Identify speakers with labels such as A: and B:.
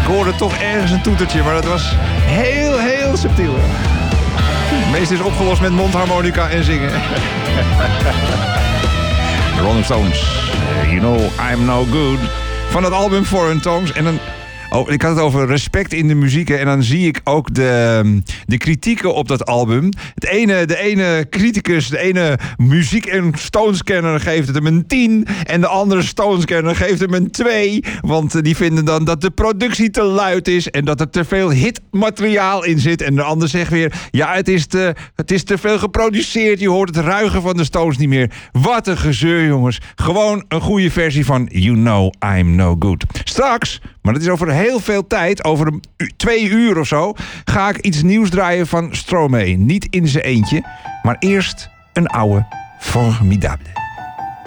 A: hoorde toch ergens een toetertje, maar dat was heel, heel subtiel. Het meeste is opgelost met mondharmonica en zingen. The Rolling Stones, You Know I'm No Good. Van het album Foreign Tongues. En dan... Oh, ik had het over respect in de muziek. En dan zie ik ook de kritieken op dat album. De ene criticus, de ene muziek- en Stones-kenner geeft het hem een 10. En de andere Stones-kenner geeft hem een 2. Want die vinden dan dat de productie te luid is. En dat er te veel hitmateriaal in zit. En de ander zegt weer, ja, het is te veel geproduceerd. Je hoort het ruigen van de Stones niet meer. Wat een gezeur, jongens. Gewoon een goede versie van You Know I'm No Good. Straks, maar dat is over heel veel tijd, over 2 uur of zo, ga ik iets nieuws draaien van Stromae. Niet in zijn eentje, maar eerst een oude Formidable.